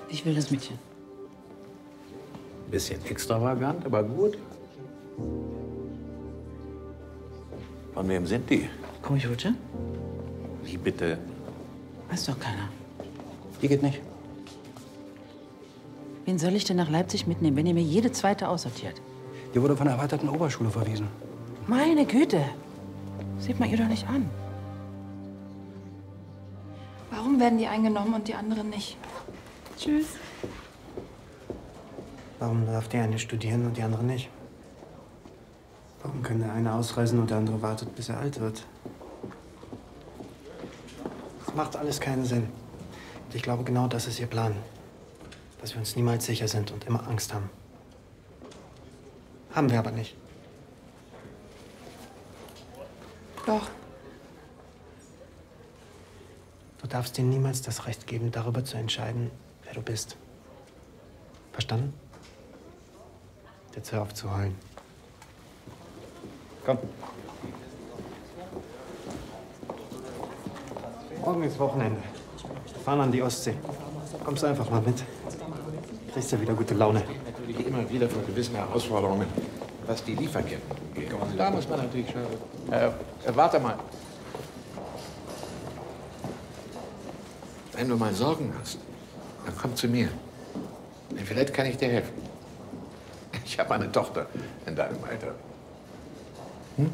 Ich will das Mädchen. Bisschen extravagant, aber gut. Von wem sind die? Kojote? Wie bitte? Weiß doch keiner. Die geht nicht. Wen soll ich denn nach Leipzig mitnehmen, wenn ihr mir jede zweite aussortiert? Die wurde von der erweiterten Oberschule verwiesen. Meine Güte! Sieht man ihr doch nicht an. Warum werden die eingenommen und die anderen nicht? Tschüss. Warum darf die eine studieren und die andere nicht? Warum kann der eine ausreisen und der andere wartet, bis er alt wird? Das macht alles keinen Sinn. Und ich glaube, genau das ist ihr Plan. Dass wir uns niemals sicher sind und immer Angst haben. Haben wir aber nicht. Doch. Du darfst dir niemals das Recht geben, darüber zu entscheiden, wer du bist. Verstanden? Jetzt hör auf zu heulen. Komm. Morgen ist Wochenende. Wir fahren an die Ostsee. Kommst du einfach mal mit. Kriegst ja wieder gute Laune. Natürlich immer wieder vor gewissen Herausforderungen, was die Lieferketten angeht. Und da muss man natürlich schauen. Warte mal. Wenn du mal Sorgen hast, dann komm zu mir. Vielleicht kann ich dir helfen. Ich habe eine Tochter in deinem Alter. Hm?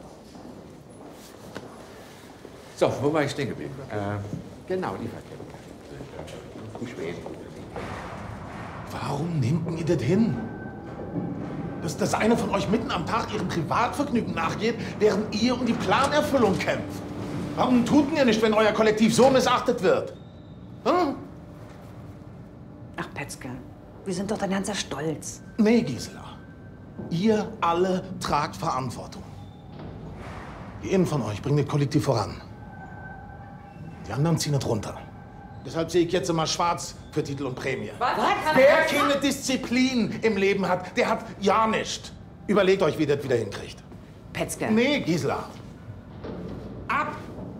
So, wo war ich stehen geblieben? Genau, Lieferketten. Schweden. Warum nehmt ihr das hin? Dass einer von euch mitten am Tag ihrem Privatvergnügen nachgeht, während ihr um die Planerfüllung kämpft. Warum tut ihr nicht, wenn euer Kollektiv so missachtet wird? Hm? Ach, Petzke, wir sind doch dein ganzer Stolz. Nee, Gisela. Ihr alle tragt Verantwortung. Die einen von euch bringen das Kollektiv voran. Die anderen ziehen es runter. Deshalb sehe ich jetzt immer schwarz für Titel und Prämie. Was? Wer keine Disziplin im Leben hat, der hat ja nichts. Überlegt euch, wie ihr das wieder hinkriegt. Petzke. Nee, Gisela. Ab!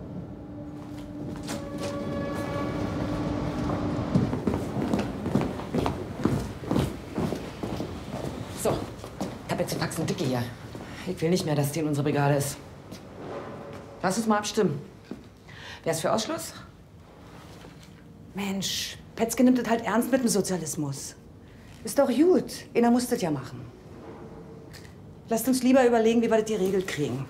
So, ich hab jetzt den Faxen dicke hier. Ich will nicht mehr, dass die in unserer Brigade ist. Lass uns mal abstimmen. Wer ist für Ausschluss? Mensch, Petzke nimmt das halt ernst mit dem Sozialismus. Ist doch gut. Einer muss das ja machen. Lasst uns lieber überlegen, wie wir das geregelt kriegen.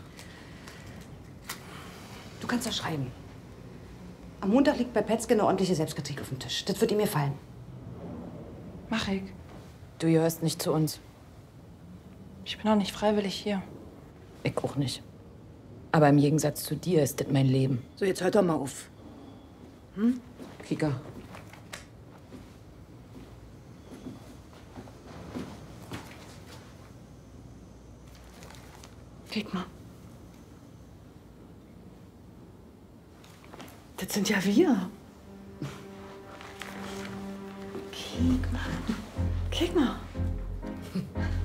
Du kannst doch schreiben. Am Montag liegt bei Petzke eine ordentliche Selbstkritik auf dem Tisch. Das wird ihm gefallen. Mach ich. Du gehörst nicht zu uns. Ich bin auch nicht freiwillig hier. Ich auch nicht. Aber im Gegensatz zu dir ist das mein Leben. So, jetzt hört doch mal auf. Hm? Kika. Geht mal. Das sind ja wir. Kick mal. Kick mal.